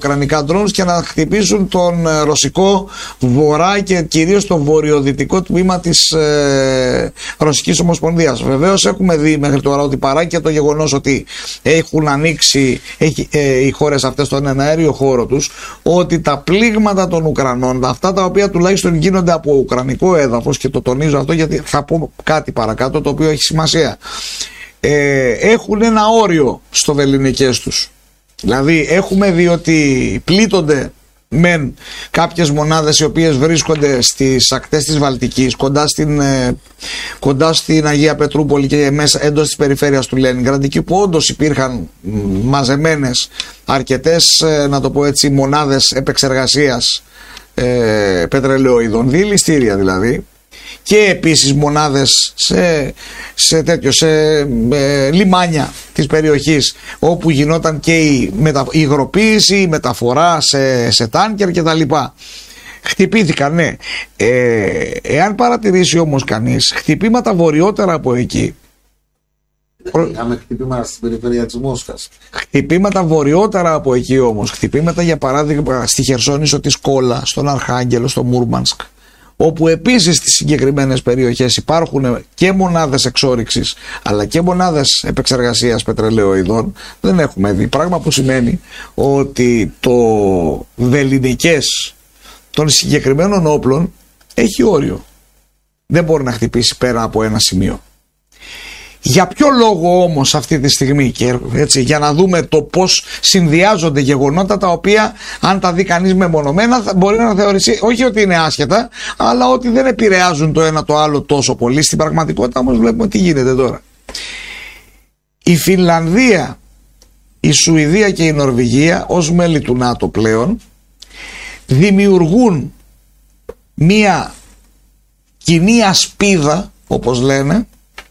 ουκρανικά drones και να χτυπήσουν τον ρωσικό βορρά και κυρίως το βορειοδυτικό τμήμα της Ρωσικής Ομοσπονδίας. Βεβαίως έχουμε δει μέχρι τώρα ότι παρά και το γεγονός ότι έχουν ανοίξει οι χώρες αυτές στον εναέριο χώρο τους, ότι τα πλήγματα των Ουκρανών, αυτά τα οποία τουλάχιστον γίνονται από ουκρανικό έδαφος, και το τονίζω αυτό γιατί θα πω κάτι παρακάτω το οποίο έχει σημασία, έχουν ένα όριο στο βελληνικές τους. Δηλαδή έχουμε δει ότι πλήττονται μεν κάποιες μονάδες οι οποίες βρίσκονται στις ακτές της Βαλτικής, κοντά στην Αγία Πετρούπολη και μέσα εντός της περιφέρειας του Λένινγκραντ, εκεί που όντως υπήρχαν μαζεμένες αρκετές, να το πω έτσι, μονάδες επεξεργασίας πετρελαιοειδών, διελιστήρια δηλαδή, και επίσης μονάδες σε λιμάνια της περιοχής όπου γινόταν και η υγροποίηση, η μεταφορά σε τάνκερ κτλ. Χτυπήθηκαν, ναι. Εάν παρατηρήσει όμως κανείς χτυπήματα βορειότερα από εκεί, είχαμε χτυπήματα στην περιφέρεια της Μόσχας. χτυπήματα βορειότερα από εκεί όμως, χτυπήματα για παράδειγμα στη Χερσόνησο της Κόλα, στον Αρχάγγελο, στο Μούρμανσκ, όπου επίσης στις συγκεκριμένες περιοχές υπάρχουν και μονάδες εξόρυξης αλλά και μονάδες επεξεργασίας πετρελαιοειδών, δεν έχουμε δει. Πράγμα που σημαίνει ότι το βελληνικές των συγκεκριμένων όπλων έχει όριο. Δεν μπορεί να χτυπήσει πέρα από ένα σημείο. Για ποιο λόγο όμως αυτή τη στιγμή, και έτσι, για να δούμε το πώς συνδυάζονται γεγονότα τα οποία αν τα δει κανείς μεμονωμένα μπορεί να θεωρήσει όχι ότι είναι άσχετα, αλλά ότι δεν επηρεάζουν το ένα το άλλο τόσο πολύ. Στην πραγματικότητα όμως βλέπουμε τι γίνεται τώρα. Η Φινλανδία, η Σουηδία και η Νορβηγία ως μέλη του ΝΑΤΟ πλέον δημιουργούν μία κοινή ασπίδα, όπως λένε,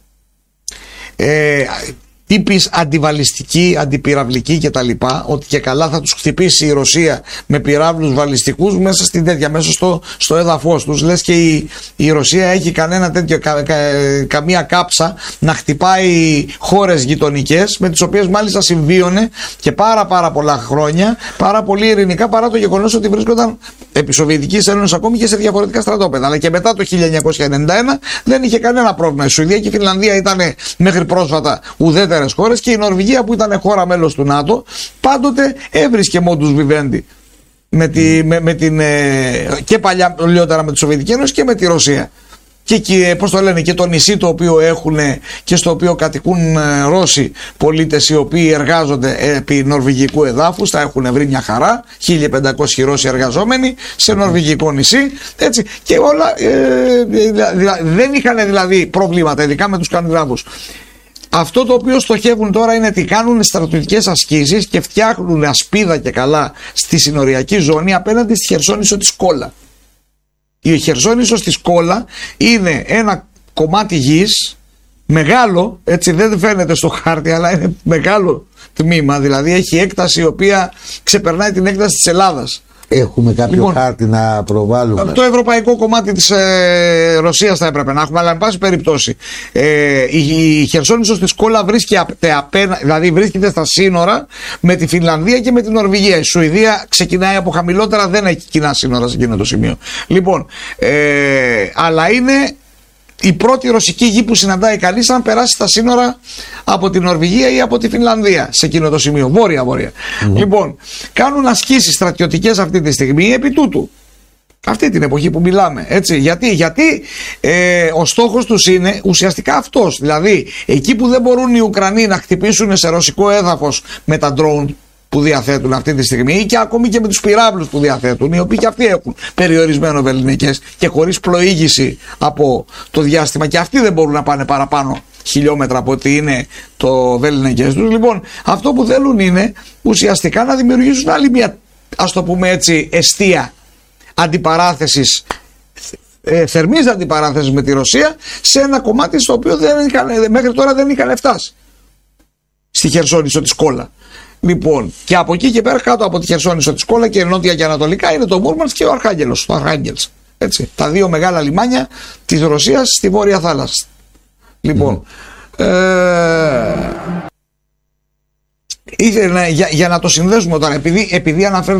τύπης αντιβαλιστική, αντιπυραυλική κτλ. Ότι και καλά θα τους χτυπήσει η Ρωσία με πυράβλους βαλιστικούς μέσα στην τέτοια, μέσα στο έδαφος τους. Λες και η Ρωσία έχει κανένα τέτοιο, καμία κάψα να χτυπάει χώρες γειτονικές, με τις οποίες μάλιστα συμβίωνε και πάρα πολλά χρόνια, πάρα πολύ ειρηνικά, παρά το γεγονός ότι βρίσκονταν επί Σοβιετικής Ένωσης ακόμη και σε διαφορετικά στρατόπεδα. Αλλά και μετά το 1991 δεν είχε κανένα πρόβλημα. Η Σουηδία και η Φινλανδία ήταν μέχρι πρόσφατα ουδέτερες χώρες, και η Νορβηγία, που ήταν χώρα μέλος του ΝΑΤΟ, πάντοτε έβρισκε modus vivendi με την, και παλιότερα με τη Σοβιετική Ένωση και με τη Ρωσία. Και πώς το λένε, και το νησί το οποίο έχουν και στο οποίο κατοικούν Ρώσοι πολίτες οι οποίοι εργάζονται επί νορβηγικού εδάφους, τα έχουν βρει μια χαρά, 1500 Ρώσοι εργαζόμενοι σε νορβηγικό νησί, έτσι, και όλα δεν είχαν δηλαδή προβλήματα, ειδικά με τους Σκανδινάβους. Αυτό το οποίο στοχεύουν τώρα είναι ότι κάνουν στρατιωτικές ασκήσεις και φτιάχνουν ασπίδα και καλά στη συνοριακή ζώνη απέναντι στη Χερσόνησο της Κόλα. Η Χερσόνησος της Κόλα είναι ένα κομμάτι γης μεγάλο, έτσι δεν φαίνεται στο χάρτη, αλλά είναι μεγάλο τμήμα, δηλαδή έχει έκταση η οποία ξεπερνάει την έκταση της Ελλάδας. Έχουμε κάποιο χάρτη να προβάλλουμε? Το ευρωπαϊκό κομμάτι της Ρωσίας θα έπρεπε να έχουμε, αλλά εν πάση περιπτώσει η Χερσόνησος της Κόλα δηλαδή βρίσκεται στα σύνορα με τη Φινλανδία και με την Νορβηγία. Η Σουηδία ξεκινάει από χαμηλότερα, δεν έχει κοινά σύνορα σε εκείνο το σημείο. Λοιπόν, αλλά είναι η πρώτη ρωσική γη που συναντάει κανείς αν περάσει στα σύνορα από την Νορβηγία ή από τη Φινλανδία σε εκείνο το σημείο, βόρεια-βόρεια. Λοιπόν, κάνουν ασκήσεις στρατιωτικές αυτή τη στιγμή επί τούτου. Αυτή την εποχή που μιλάμε, έτσι. Γιατί ο στόχος τους είναι ουσιαστικά αυτός. Δηλαδή, εκεί που δεν μπορούν οι Ουκρανοί να χτυπήσουν σε ρωσικό έδαφος με τα drone που διαθέτουν αυτή τη στιγμή, ή και ακόμη και με τους πυράβλους που διαθέτουν, οι οποίοι και αυτοί έχουν περιορισμένο βελληνικές και χωρίς πλοήγηση από το διάστημα, και αυτοί δεν μπορούν να πάνε παραπάνω χιλιόμετρα από ό,τι είναι το βελληνικές τους. Λοιπόν, αυτό που θέλουν είναι ουσιαστικά να δημιουργήσουν άλλη μια, ας το πούμε έτσι, εστία αντιπαράθεσης, θερμής αντιπαράθεσης με τη Ρωσία, σε ένα κομμάτι στο οποίο μέχρι τώρα δεν είχαν φτάσει, στη Χερσόνησο της Κόλα. Λοιπόν, και από εκεί και πέρα, κάτω από τη Χερσόνησο της Κόλα και νότια και ανατολικά, είναι το Μούρμανσκ και ο Αρχάγγελος, το Αρχάγγελς. Έτσι, τα δύο μεγάλα λιμάνια της Ρωσίας στη Βόρεια Θάλασσα. Λοιπόν, για να το συνδέσουμε τώρα, επειδή αναφέρω